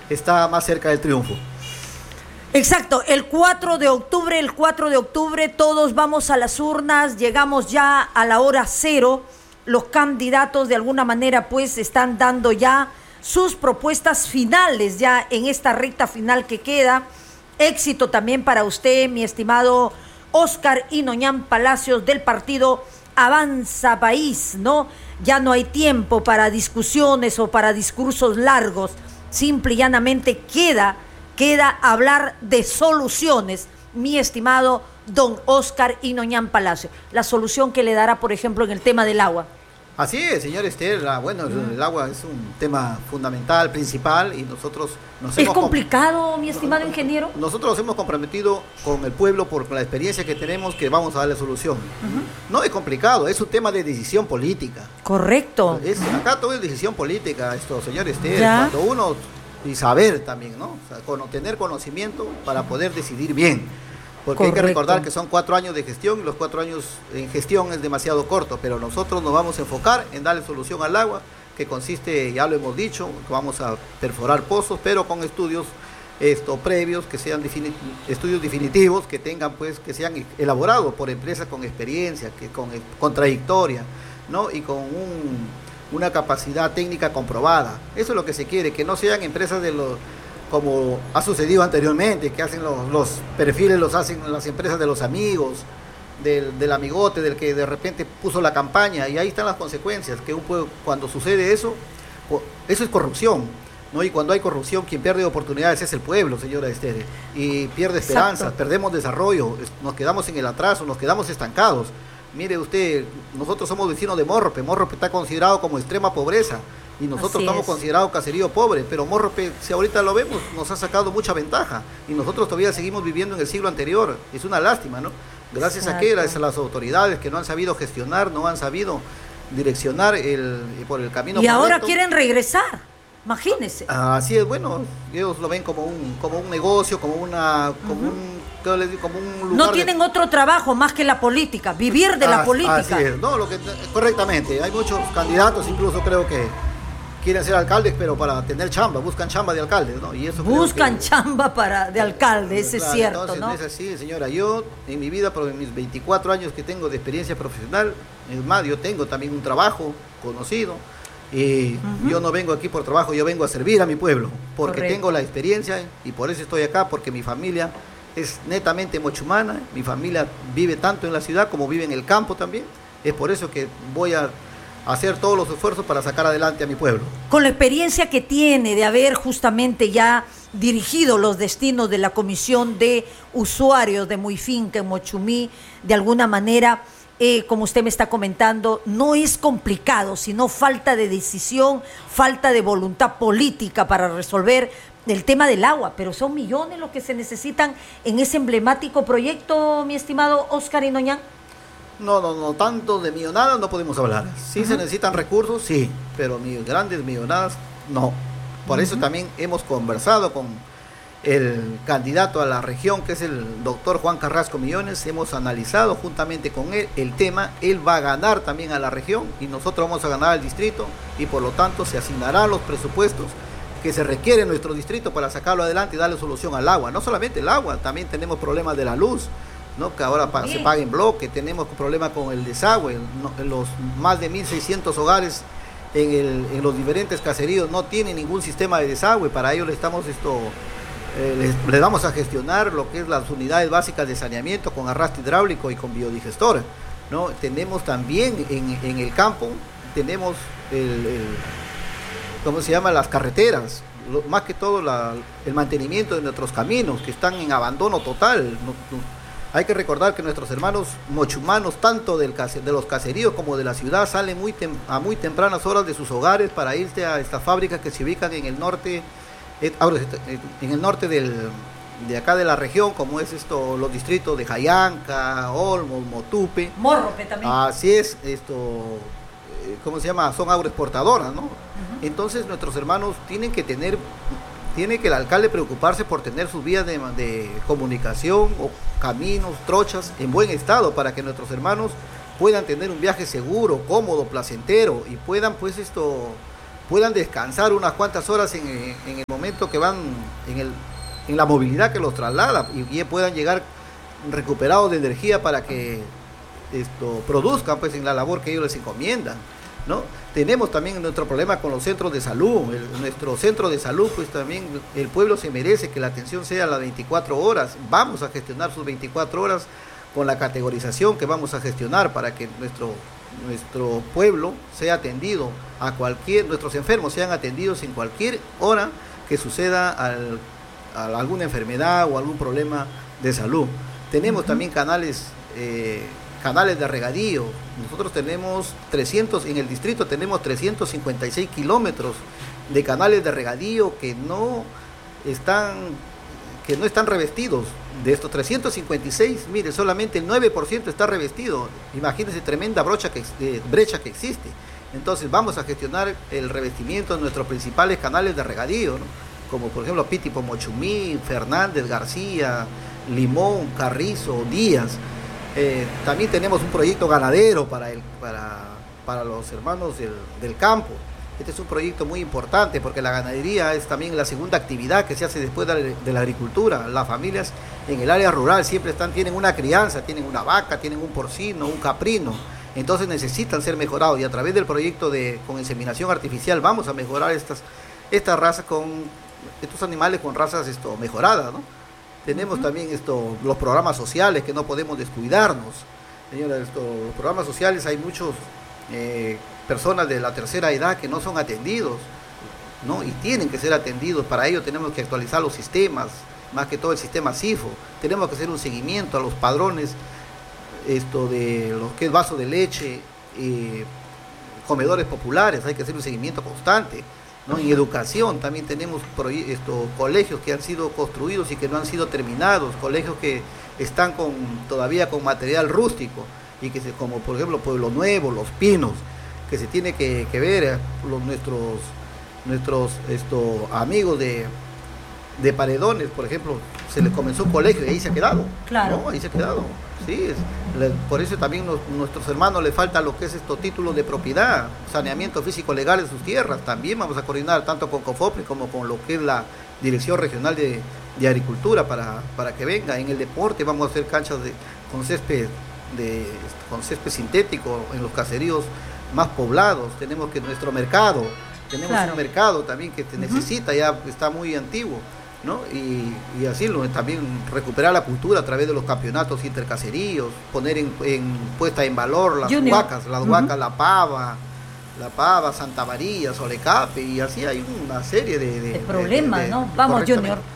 está más cerca del triunfo. Exacto, el 4 de octubre todos vamos a las urnas, llegamos ya a la hora cero, los candidatos de alguna manera pues están dando ya sus propuestas finales ya en esta recta final que queda. Éxito también para usted, mi estimado Óscar Inoñán Palacios del partido Avanza País, ¿no? Ya no hay tiempo para discusiones o para discursos largos, simple y llanamente queda hablar de soluciones, mi estimado don Óscar Inoñán Palacio. La solución que le dará, por ejemplo, en el tema del agua. Así es, señor Esther. Bueno, el agua es un tema fundamental, principal, y nosotros ¿Es complicado, mi estimado ingeniero? Nosotros nos hemos comprometido con el pueblo por la experiencia que tenemos que vamos a darle solución. No es complicado, es un tema de decisión política. Correcto. Acá todo es decisión política, señor Esther. ¿Ya? Cuando uno, y saber también, ¿no? O sea, tener conocimiento para poder decidir bien. Porque Correcto. Hay que recordar que son 4 años de gestión y los 4 años en gestión es demasiado corto, pero nosotros nos vamos a enfocar en darle solución al agua, que consiste, ya lo hemos dicho, que vamos a perforar pozos, pero con estudios previos, que sean estudios definitivos, que tengan pues, que sean elaborados por empresas con experiencia, con trayectoria, ¿no? Y con una capacidad técnica comprobada. Eso es lo que se quiere, que no sean empresas como ha sucedido anteriormente, que hacen los perfiles, los hacen las empresas de los amigos, del amigote, del que de repente puso la campaña, y ahí están las consecuencias, que cuando sucede eso es corrupción, ¿no? Y cuando hay corrupción, quien pierde oportunidades es el pueblo, señora Esther, y pierde esperanzas, perdemos desarrollo, nos quedamos en el atraso, nos quedamos estancados. Mire usted, nosotros somos vecinos de Morrope está considerado como extrema pobreza, y nosotros estamos considerados caserío pobre, pero Morrope, si ahorita lo vemos, nos ha sacado mucha ventaja, y nosotros todavía seguimos viviendo en el siglo anterior. Es una lástima, ¿no? Gracias a las autoridades que no han sabido gestionar, no han sabido direccionar por el camino y correcto. Ahora quieren regresar, imagínense. Así es, bueno, ellos lo ven como un negocio, como un lugar. No tienen otro trabajo más que la política, vivir de la política. Así es, no, correctamente, hay muchos candidatos, incluso creo que quieren ser alcaldes, pero para tener chamba, buscan chamba de alcaldes, ¿no? Y eso buscan chamba de alcalde, eso es cierto, entonces, ¿no? Es así, señora. Yo, en mi vida, por mis 24 años que tengo de experiencia profesional, es más, yo tengo también un trabajo conocido, y yo no vengo aquí por trabajo, yo vengo a servir a mi pueblo, porque tengo la experiencia, y por eso estoy acá, porque mi familia es netamente mochumana, mi familia vive tanto en la ciudad como vive en el campo también, es por eso que voy a hacer todos los esfuerzos para sacar adelante a mi pueblo. Con la experiencia que tiene de haber justamente ya dirigido los destinos de la Comisión de Usuarios de Muifinca en Mochumí, de alguna manera, como usted me está comentando, no es complicado, sino falta de decisión, falta de voluntad política para resolver el tema del agua, pero son millones los que se necesitan en ese emblemático proyecto, mi estimado Óscar Inoñán. No, tanto de millonadas no podemos hablar. Sí se necesitan recursos, sí, pero grandes millonadas, no. Por eso también hemos conversado con el candidato a la región, que es el doctor Juan Carrasco Millones, hemos analizado juntamente con él el tema, él va a ganar también a la región y nosotros vamos a ganar al distrito, y por lo tanto se asignarán los presupuestos que se requieren en nuestro distrito para sacarlo adelante y darle solución al agua. No solamente el agua, también tenemos problemas de la luz, ¿no? Que ahora se paga en bloque, tenemos problemas con el desagüe, en los más de 1.600 hogares en los diferentes caseríos no tienen ningún sistema de desagüe. Para ello les vamos a gestionar lo que es las unidades básicas de saneamiento con arrastre hidráulico y con biodigestor, ¿no? Tenemos también en el campo, tenemos ¿cómo se llama? Las carreteras, más que todo el mantenimiento de nuestros caminos que están en abandono total. Hay que recordar que nuestros hermanos mochumanos, tanto de los caseríos como de la ciudad, salen a muy tempranas horas de sus hogares para irse a estas fábricas que se ubican en el norte, de acá de la región, como es los distritos de Jayanca, Olmos, Motupe. Morrope también. Así es, ¿cómo se llama? Son agroexportadoras, ¿no? Entonces nuestros hermanos tiene que el alcalde preocuparse por tener sus vías de comunicación o caminos, trochas en buen estado para que nuestros hermanos puedan tener un viaje seguro, cómodo, placentero y puedan pues puedan descansar unas cuantas horas en el momento que van en la movilidad que los traslada y puedan llegar recuperados de energía para que produzcan pues en la labor que ellos les encomiendan, ¿no? Tenemos también nuestro problema con los centros de salud. Nuestro centro de salud, pues también el pueblo se merece que la atención sea a las 24 horas. Vamos a gestionar sus 24 horas con la categorización que vamos a gestionar para que nuestro pueblo sea atendido nuestros enfermos sean atendidos en cualquier hora que suceda alguna enfermedad o algún problema de salud. Tenemos también canales de regadío. Nosotros tenemos en el distrito tenemos 356 kilómetros de canales de regadío que no están revestidos. De estos 356, mire, solamente el 9% está revestido. Imagínense tremenda brecha que existe. Entonces vamos a gestionar el revestimiento de nuestros principales canales de regadío, ¿no? Como por ejemplo Pitipo, Mochumí, Fernández, García, Limón, Carrizo, Díaz. También tenemos un proyecto ganadero para los hermanos del campo. Este es un proyecto muy importante porque la ganadería es también la segunda actividad que se hace después de la agricultura. Las familias en el área rural siempre tienen una crianza, tienen una vaca, tienen un porcino, un caprino. Entonces necesitan ser mejorados y a través del proyecto con inseminación artificial vamos a mejorar estas razas estos animales con razas mejoradas, ¿no? Tenemos también los programas sociales que no podemos descuidarnos. Señora, los programas sociales hay muchos personas de la tercera edad que no son atendidos, ¿no? Y tienen que ser atendidos. Para ello tenemos que actualizar los sistemas, más que todo el sistema CIFO. Tenemos que hacer un seguimiento a los padrones de lo que es vaso de leche, comedores populares. Hay que hacer un seguimiento constante, ¿no? En educación también tenemos colegios que han sido construidos y que no han sido terminados, colegios que están todavía con material rústico y como por ejemplo Pueblo Nuevo, Los Pinos, que se tiene que ver nuestros amigos de Paredones, por ejemplo, se les comenzó un colegio y ahí se ha quedado. Claro. ¿No? Ahí se ha quedado. Sí, por eso también nuestros hermanos les falta lo que es títulos de propiedad, saneamiento físico legal de sus tierras. También vamos a coordinar tanto con COFOPRI como con lo que es la Dirección Regional de Agricultura para que venga. En el deporte vamos a hacer canchas con césped sintético en los caseríos más poblados. Tenemos que nuestro mercado, un mercado también que necesita, ya está muy antiguo, ¿no? Y así también recuperar la cultura a través de los campeonatos intercaseríos, poner puesta en valor las huacas, la pava, Santa María, Solecape, y así hay una serie de problemas, ¿no? Vamos, Junior.